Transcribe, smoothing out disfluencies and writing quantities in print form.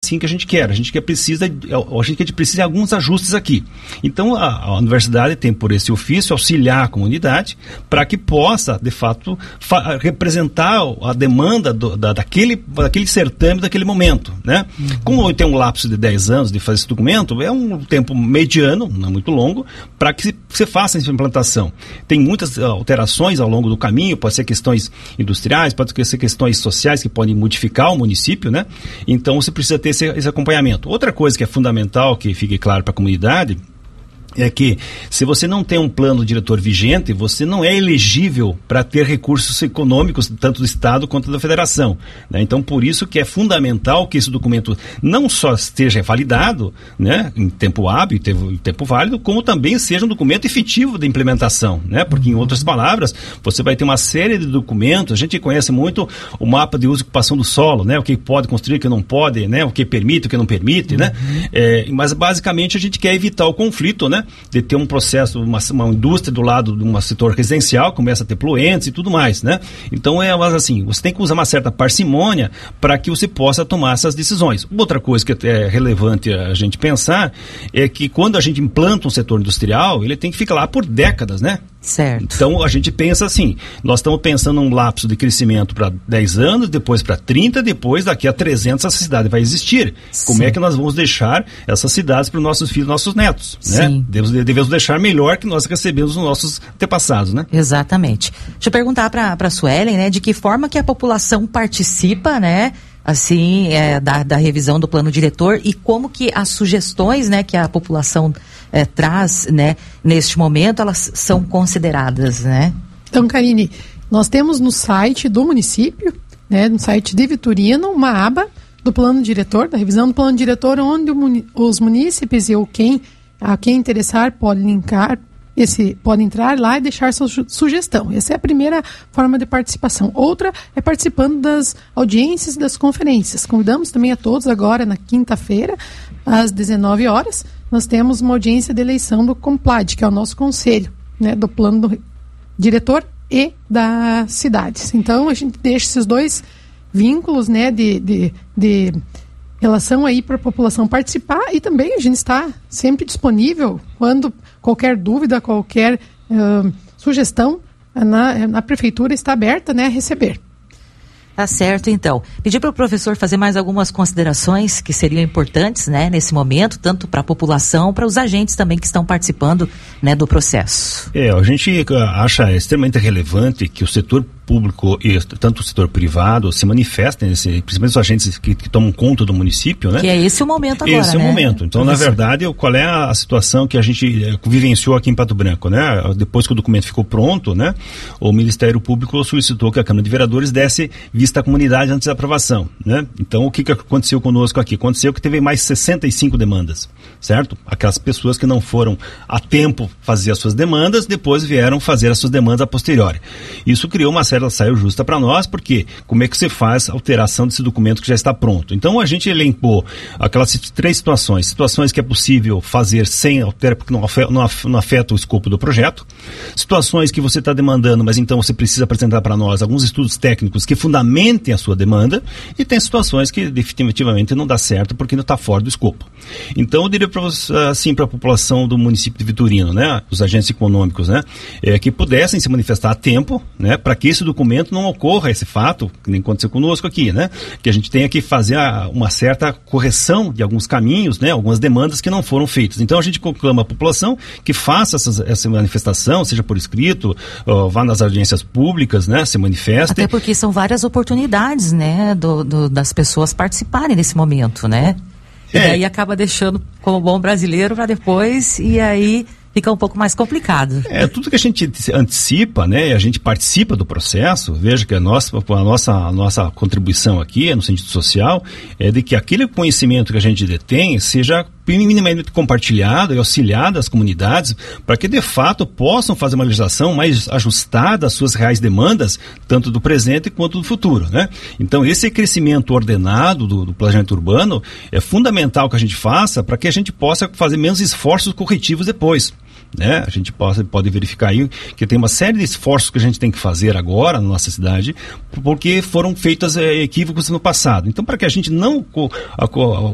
assim que a gente quer. A gente precisa de alguns ajustes aqui. Então, a universidade tem por esse ofício auxiliar a comunidade para que possa, de fato, representar a demanda daquele certame, daquele momento, né? Como tem um lapso de 10 anos de fazer esse documento, é um tempo mediano, não muito longo, para que você faça essa implantação. Tem muitas alterações ao longo do caminho, pode ser questões industriais, pode ser questões sociais que podem modificar o município, né? Então, você precisa ter esse acompanhamento. Outra coisa que é fundamental, que fique claro para a comunidade, é que se você não tem um plano diretor vigente, você não é elegível para ter recursos econômicos, tanto do Estado quanto da Federação, né? Então, por isso que é fundamental que esse documento não só esteja validado, né, em tempo hábil, em tempo válido, como também seja um documento efetivo de implementação, né? Porque, em outras palavras, você vai ter uma série de documentos. A gente conhece muito o mapa de uso e ocupação do solo, né? O que pode construir, o que não pode, né? O que permite, o que não permite, né? Mas, basicamente, a gente quer evitar o conflito, né? De ter um processo, uma indústria do lado de um setor residencial, começa a ter poluentes e tudo mais, né? Então, assim, você tem que usar uma certa parcimônia para que você possa tomar essas decisões. Outra coisa que é relevante a gente pensar é que quando a gente implanta um setor industrial, ele tem que ficar lá por décadas, né? Certo. Então, a gente pensa assim, nós estamos pensando num lapso de crescimento para 10 anos, depois para 30, depois daqui a 300 essa cidade vai existir. Sim. Como é que nós vamos deixar essas cidades para os nossos filhos e nossos netos, né? Devemos deixar melhor que nós recebemos os nossos antepassados, né? Exatamente. Deixa eu perguntar para a Suelen, né, de que forma que a população participa, né, assim, da revisão do plano diretor, e como que as sugestões, né, que a população traz, né, neste momento, elas são consideradas, né? Então, Karine, nós temos no site do município, né, no site de Vitorino, uma aba do plano diretor, da revisão do plano diretor, onde os munícipes e quem interessar pode entrar lá e deixar sua sugestão. Essa é a primeira forma de participação. Outra é participando das audiências e das conferências. Convidamos também a todos agora, na quinta-feira, às 19 horas, nós temos uma audiência de eleição do COMPLAD, que é o nosso conselho, né, do plano do diretor e das cidades. Então, a gente deixa esses dois vínculos, né, de relação aí para a população participar, e também a gente está sempre disponível quando qualquer dúvida, qualquer sugestão, a prefeitura está aberta, né, a receber. Tá certo, então. Pedir para o professor fazer mais algumas considerações que seriam importantes, né, nesse momento, tanto para a população, para os agentes também que estão participando, né, do processo. A gente acha extremamente relevante que o setor público e tanto o setor privado se manifestem, principalmente os agentes que tomam conta do município, né? Que é esse o momento agora, Esse é o momento. Então, na verdade, qual é a situação que a gente vivenciou aqui em Pato Branco, né? Depois que o documento ficou pronto, né? O Ministério Público solicitou que a Câmara de Vereadores desse vista à comunidade antes da aprovação, né? Então, o que aconteceu conosco aqui? Aconteceu que teve mais 65 demandas, certo? Aquelas pessoas que não foram a tempo fazer as suas demandas, depois vieram fazer as suas demandas a posteriori. Isso criou uma certa saia justa para nós, porque como é que você faz a alteração desse documento que já está pronto? Então, a gente elencou aquelas 3 situações que é possível fazer sem alterar, porque não afeta o escopo do projeto, situações que você está demandando, mas então você precisa apresentar para nós alguns estudos técnicos que fundamentem a sua demanda, e tem situações que definitivamente não dá certo porque não está fora do escopo. Então, eu diria assim para a população do município de Vitorino, né, os agentes econômicos, né, que pudessem se manifestar a tempo, né, para que esse documento não ocorra esse fato, que nem aconteceu conosco aqui, né, que a gente tenha que fazer uma certa correção de alguns caminhos, né, algumas demandas que não foram feitas. Então, a gente conclama a população que faça essa manifestação, seja por escrito, vá nas audiências públicas, né, se manifeste. Até porque são várias oportunidades, né, das pessoas participarem nesse momento, né? E daí acaba deixando como bom brasileiro para depois, e aí fica um pouco mais complicado. Tudo que a gente antecipa, né, e a gente participa do processo, veja que a nossa contribuição aqui, no sentido social, é de que aquele conhecimento que a gente detém seja minimamente compartilhado e auxiliado às comunidades, para que de fato possam fazer uma legislação mais ajustada às suas reais demandas, tanto do presente quanto do futuro, né? Então, esse crescimento ordenado do planejamento urbano é fundamental que a gente faça para que a gente possa fazer menos esforços corretivos depois, né? A gente pode verificar aí que tem uma série de esforços que a gente tem que fazer agora na nossa cidade, porque foram feitos equívocos no passado. Então, para que a gente não